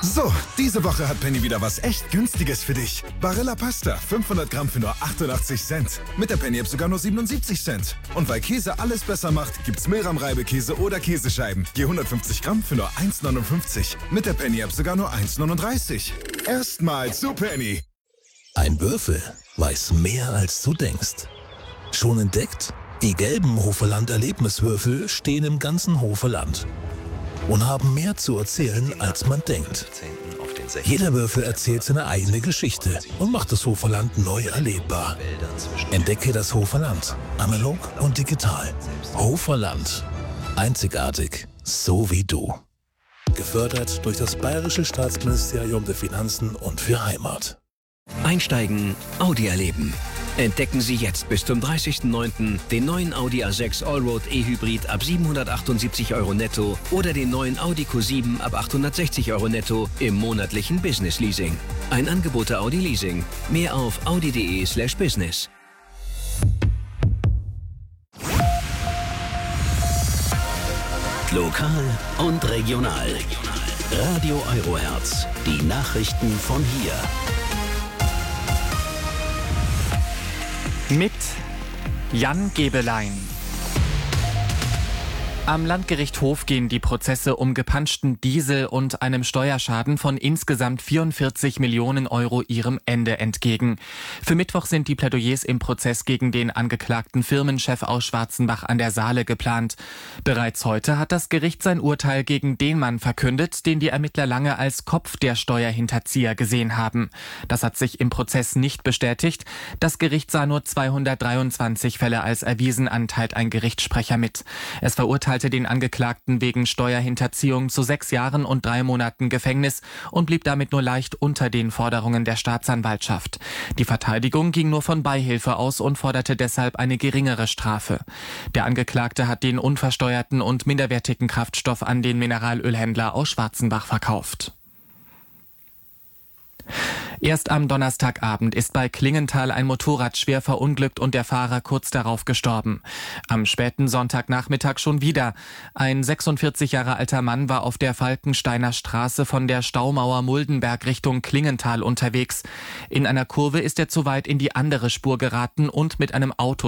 So, diese Woche hat Penny wieder was echt Günstiges für dich. Barilla Pasta, 500 Gramm für nur 88 Cent. Mit der Penny-App sogar nur 77 Cent. Und weil Käse alles besser macht, gibt's Milram-Reibekäse oder Käsescheiben. Je 150 Gramm für nur 1,59. Mit der Penny-App sogar nur 1,39. Erstmal zu Penny. Ein Würfel weiß mehr, als du denkst. Schon entdeckt? Die gelben Hoferland-Erlebniswürfel stehen im ganzen Hoferland und haben mehr zu erzählen, als man denkt. Jeder Würfel erzählt seine eigene Geschichte und macht das Hoferland neu erlebbar. Entdecke das Hoferland, analog und digital. Hoferland, einzigartig, so wie du. Gefördert durch das Bayerische Staatsministerium der Finanzen und für Heimat. Einsteigen, Audi erleben. Entdecken Sie jetzt bis zum 30.09. den neuen Audi A6 Allroad E-Hybrid ab 778 € netto oder den neuen Audi Q7 ab 860 € netto im monatlichen Business Leasing. Ein Angebot der Audi Leasing. Mehr auf audi.de/business. Lokal und regional. Radio Eurohertz. Die Nachrichten von hier. Mit Jan Gebelein. Am Landgericht Hof gehen die Prozesse um gepanschten Diesel und einem Steuerschaden von insgesamt 44 Millionen € ihrem Ende entgegen. Für Mittwoch sind die Plädoyers im Prozess gegen den angeklagten Firmenchef aus Schwarzenbach an der Saale geplant. Bereits heute hat das Gericht sein Urteil gegen den Mann verkündet, den die Ermittler lange als Kopf der Steuerhinterzieher gesehen haben. Das hat sich im Prozess nicht bestätigt. Das Gericht sah nur 223 Fälle als erwiesen, teilt ein Gerichtssprecher mit. Es verurteilte den Angeklagten wegen Steuerhinterziehung zu 6 Jahren und 3 Monaten Gefängnis und blieb damit nur leicht unter den Forderungen der Staatsanwaltschaft. Die Verteidigung ging nur von Beihilfe aus und forderte deshalb eine geringere Strafe. Der Angeklagte hat den unversteuerten und minderwertigen Kraftstoff an den Mineralölhändler aus Schwarzenbach verkauft. Erst am Donnerstagabend ist bei Klingenthal ein Motorrad schwer verunglückt und der Fahrer kurz darauf gestorben. Am späten Sonntagnachmittag schon wieder. Ein 46 Jahre alter Mann war auf der Falkensteiner Straße von der Staumauer Muldenberg Richtung Klingenthal unterwegs. In einer Kurve ist er zu weit in die andere Spur geraten und mit einem Auto